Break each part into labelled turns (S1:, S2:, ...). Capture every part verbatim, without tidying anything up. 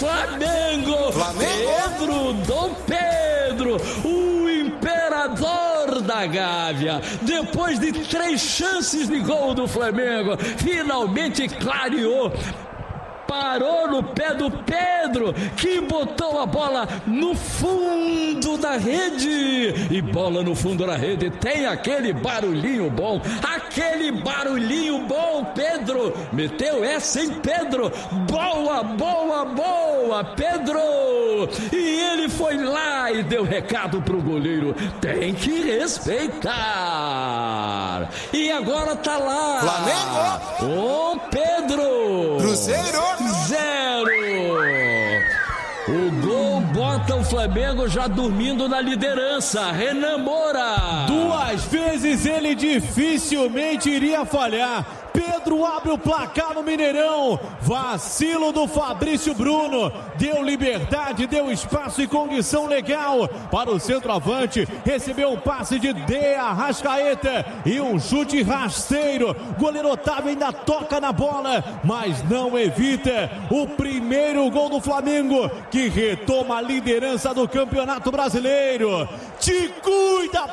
S1: Flamengo.
S2: Flamengo.
S1: Pedro, Dom Pedro, o imperador da Gávea. Depois de três chances de gol do Flamengo, finalmente clareou. Parou no pé do Pedro, que botou a bola no fundo da rede. E bola no fundo da rede tem aquele barulhinho bom, aquele barulhinho bom. Pedro meteu essa em Pedro. Boa, boa, boa, Pedro. E ele foi lá e deu recado pro goleiro: tem que respeitar. E agora tá lá.
S2: Flamengo.
S1: Ô Pedro.
S2: Cruzeiro.
S1: Zero. O gol bota o Flamengo já dormindo na liderança. Renan Moura.
S3: Duas vezes ele dificilmente iria falhar. Pedro abre o placar no Mineirão. Vacilo do Fabrício Bruno. Deu liberdade, deu espaço e condição legal para o centroavante. Recebeu um passe de De Arrascaeta e um chute rasteiro. Goleiro Otávio ainda toca na bola, mas não evita o primeiro gol do Flamengo, que retoma a liderança do Campeonato Brasileiro. Te cuida,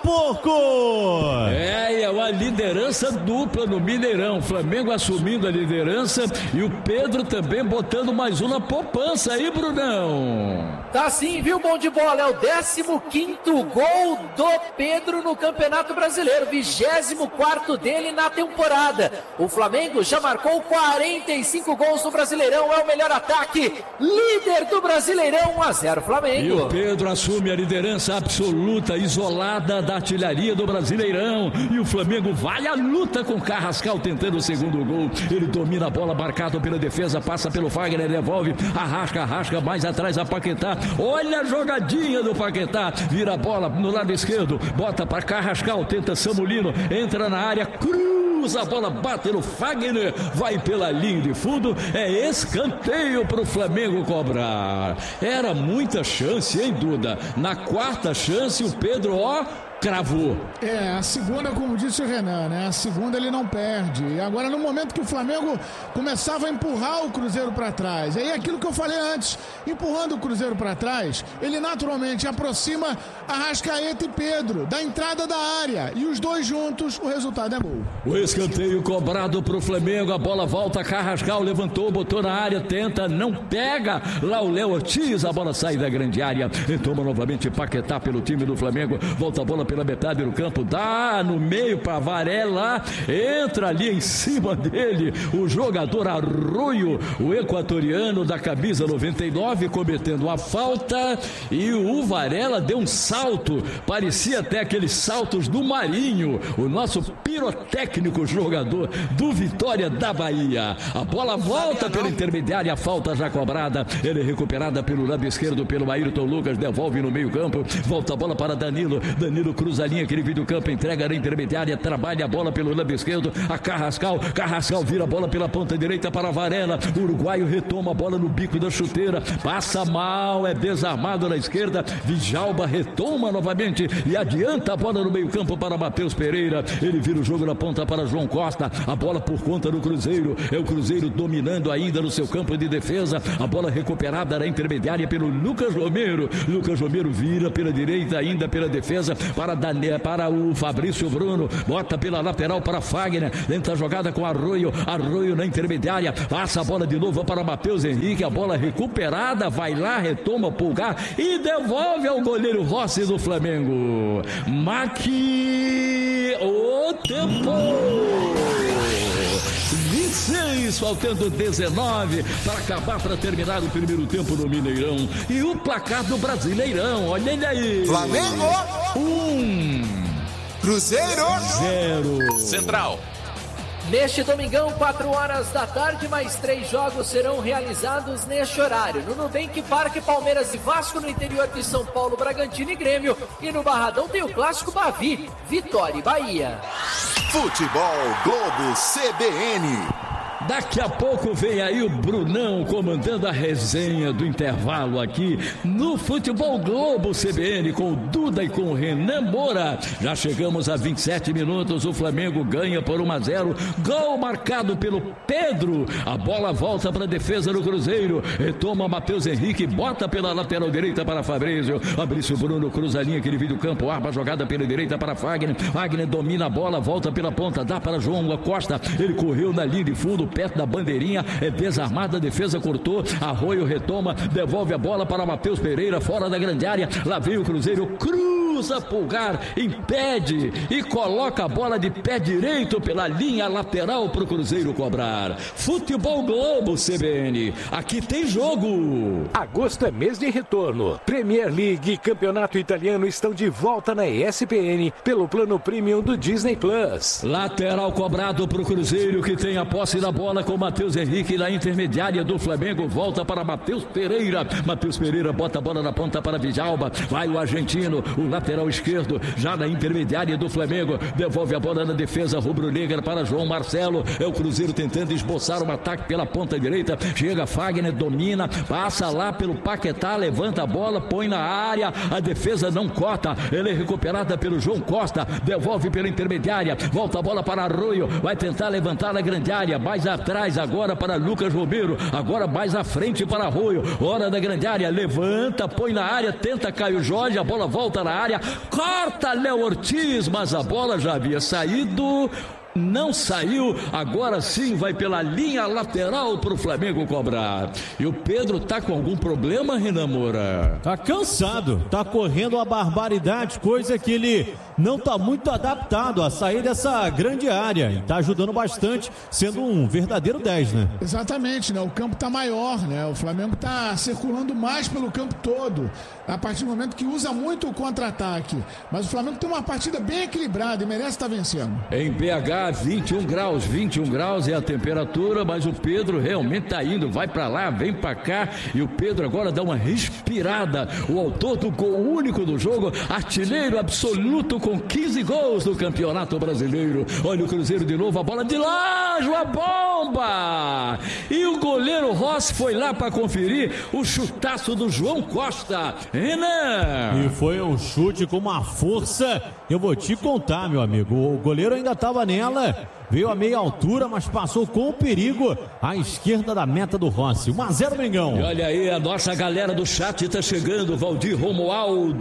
S3: porco!
S1: É, é uma liderança dupla no Mineirão. Flamengo assumindo a liderança e o Pedro também botando mais um na poupança aí, Brunão.
S4: Tá sim, viu, bom de bola? É o décimo quinto gol do Pedro no Campeonato Brasileiro, vigésimo quarto dele na temporada. O Flamengo já marcou quarenta e cinco gols no Brasileirão, é o melhor ataque, líder do Brasileirão, um a zero Flamengo.
S1: E o Pedro assume a liderança absoluta, isolada da artilharia do Brasileirão. E o Flamengo vai à luta com Carrascal tentando o segundo gol. Ele domina a bola, marcado pela defesa, passa pelo Fagner, devolve, arrasca, arrasca, mais atrás a Paquetá. Olha a jogadinha do Paquetá, vira a bola no lado esquerdo, bota para Carrascal, tenta Samulino, entra na área, cruza a bola, bate no Fagner, vai pela linha de fundo, é escanteio para o Flamengo cobrar. Era muita chance, hein, Duda? Na quarta chance o Pedro, ó, cravou.
S5: É, a segunda, como disse o Renan, né? A segunda ele não perde. E agora, no momento que o Flamengo começava a empurrar o Cruzeiro para trás, aí aquilo que eu falei antes, empurrando o Cruzeiro para trás, ele naturalmente aproxima Arrascaeta e Pedro da entrada da área. E os dois juntos, o resultado é gol.
S1: O escanteio cobrado pro Flamengo, a bola volta, Carrascal levantou, botou na área, tenta, não pega. Lá o Léo Ortiz, a bola sai da grande área. Retoma novamente Paquetá pelo time do Flamengo, volta a bola pela metade do campo, dá no meio para Varela, entra ali em cima dele o jogador Arroio, o equatoriano da camisa noventa e nove, cometendo a falta, e o Varela deu um salto, parecia até aqueles saltos do Marinho, o nosso pirotécnico jogador do Vitória da Bahia. A bola volta pela intermediária, a falta já cobrada, ele é recuperada pelo lado esquerdo pelo Ayrton Lucas, devolve no meio campo, volta a bola para Danilo, Danilo cruza a linha, aquele vídeo campo, entrega na intermediária, trabalha a bola pelo lado esquerdo, a Carrascal, Carrascal vira a bola pela ponta direita para Varela, o uruguaio retoma a bola no bico da chuteira, passa mal, é desarmado na esquerda, Djalma retoma novamente e adianta a bola no meio campo para Matheus Pereira, ele vira o jogo na ponta para João Costa, a bola por conta do Cruzeiro, é o Cruzeiro dominando ainda no seu campo de defesa, a bola recuperada na intermediária pelo Lucas Romero, Lucas Romero vira pela direita ainda pela defesa, para, Daniel, para o Fabrício Bruno, bota pela lateral para Fagner, tenta a jogada com Arroio, Arroio na intermediária, passa a bola de novo para Matheus Henrique, a bola recuperada, vai lá, retoma Pulgar e devolve ao goleiro Rossi do Flamengo. Maqui o tempo! vinte e seis, faltando dezenove para acabar, para terminar o primeiro tempo no Mineirão. E o placar do Brasileirão, olha ele aí.
S2: Flamengo
S1: um,
S2: Cruzeiro
S1: zero.
S6: Central.
S4: Neste domingão, quatro horas da tarde, mais três jogos serão realizados neste horário. No Nubank Parque, Palmeiras e Vasco, no interior de São Paulo, Bragantino e Grêmio. E no Barradão tem o clássico Bavi, Vitória e Bahia.
S2: Futebol Globo C B N.
S1: Daqui a pouco vem aí o Brunão comandando a resenha do intervalo aqui no Futebol Globo C B N com o Duda e com o Renan Moura. Já chegamos a vinte e sete minutos, o Flamengo ganha por um a zero, gol marcado pelo Pedro, a bola volta para a defesa do Cruzeiro, retoma Matheus Henrique, bota pela lateral direita para Fabrício, Fabrício Bruno cruza a linha que divide o campo, arma a jogada pela direita para Fagner, Fagner domina a bola, volta pela ponta, dá para João Costa, ele correu na linha de fundo, perto da bandeirinha, é desarmada, a defesa cortou, Arroio retoma, devolve a bola para Matheus Pereira, fora da grande área, lá vem o Cruzeiro, cruza Pulgar, impede e coloca a bola de pé direito pela linha lateral para o Cruzeiro cobrar. Futebol Globo C B N, aqui tem jogo.
S6: Agosto é mês de retorno. Premier League e Campeonato Italiano estão de volta na E S P N pelo plano premium do Disney Plus.
S1: Lateral cobrado para o Cruzeiro, que tem a posse da bola com Matheus Henrique na intermediária do Flamengo, volta para Matheus Pereira, Matheus Pereira bota a bola na ponta para Djalma, vai o argentino, o lateral esquerdo, já na intermediária do Flamengo, devolve a bola na defesa rubro-negra para João Marcelo, é o Cruzeiro tentando esboçar um ataque pela ponta direita, chega Fagner, domina, passa lá pelo Paquetá, levanta a bola, põe na área, a defesa não corta, ela é recuperada pelo João Costa, devolve pela intermediária, volta a bola para Arroio, vai tentar levantar na grande área, mais atrás agora para Lucas Romero, agora mais à frente para Arroio, hora da grande área, levanta, põe na área, tenta Caio Jorge, a bola volta na área, corta Léo Ortiz, mas a bola já havia saído, não saiu, agora sim vai pela linha lateral para o Flamengo cobrar. E o Pedro tá com algum problema, Renan Moura?
S3: Tá cansado, tá correndo uma barbaridade, coisa que ele não tá muito adaptado a sair dessa grande área, e tá ajudando bastante, sendo um verdadeiro dez, né?
S5: Exatamente, né? O campo tá maior, né? O Flamengo tá circulando mais pelo campo todo, a partir do momento que usa muito o contra-ataque. Mas o Flamengo tem uma partida bem equilibrada e merece estar vencendo.
S1: Em B H, vinte e um graus, vinte e um graus é a temperatura, mas o Pedro realmente tá indo, vai para lá, vem para cá, e o Pedro agora dá uma respirada, o autor do gol único do jogo, artilheiro absoluto com quinze gols no Campeonato Brasileiro. Olha o Cruzeiro de novo, a bola de Lajo, a bomba! E o goleiro Rossi foi lá para conferir o chutaço do João Costa. Renan!
S3: E foi um chute com uma força, eu vou te contar, meu amigo, o goleiro ainda estava nela, veio a meia altura, mas passou com perigo à esquerda da meta do Rossi. um a zero Mengão.
S1: E olha aí, a nossa galera do chat está chegando, Valdir Romualdo,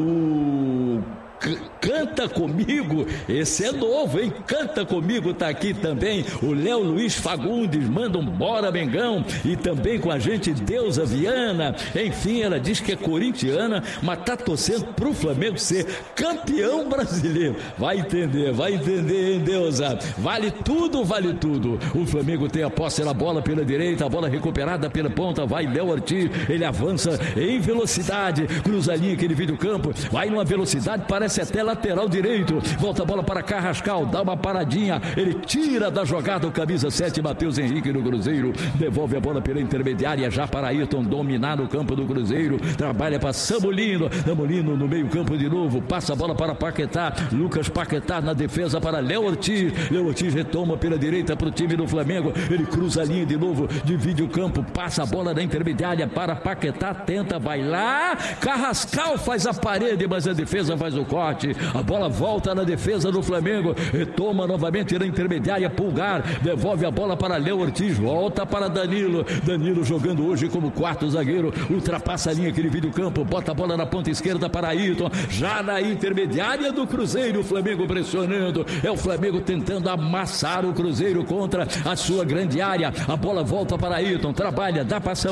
S1: o Canta Comigo, esse é novo, hein? Canta Comigo tá aqui também, o Léo Luiz Fagundes, manda um bora Mengão, e também com a gente Deusa Viana, enfim, ela diz que é corintiana, mas tá torcendo pro Flamengo ser campeão brasileiro. Vai entender, vai entender, hein, Deusa? Vale tudo, vale tudo. O Flamengo tem a posse da bola pela direita, a bola recuperada pela ponta, vai Léo Ortiz, ele avança em velocidade, cruza a linha que ele vira o campo, vai numa velocidade, parece até lateral direito, volta a bola para Carrascal, dá uma paradinha, ele tira da jogada o camisa sete, Matheus Henrique do Cruzeiro, devolve a bola pela intermediária, já para Ayrton dominar o campo do Cruzeiro, trabalha para Samulino, Samulino no meio campo de novo, passa a bola para Paquetá, Lucas Paquetá na defesa para Léo Ortiz, Léo Ortiz retoma pela direita para o time do Flamengo, ele cruza a linha de novo, divide o campo, passa a bola na intermediária para Paquetá, tenta, vai lá, Carrascal faz a parede, mas a defesa faz o corte, a bola volta na defesa do Flamengo, retoma novamente na intermediária, Pulgar, devolve a bola para Léo Ortiz, volta para Danilo, Danilo jogando hoje como quarto zagueiro, ultrapassa a linha que ele vira o campo, bota a bola na ponta esquerda para Ayrton, já na intermediária do Cruzeiro, o Flamengo pressionando, é o Flamengo tentando amassar o Cruzeiro contra a sua grande área, a bola volta para Ayrton, trabalha, dá passando